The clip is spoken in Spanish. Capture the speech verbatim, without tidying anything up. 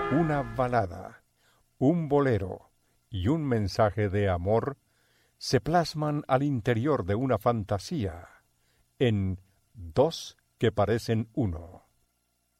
Una balada, un bolero y un mensaje de amor se plasman al interior de una fantasía en Dos que parecen uno.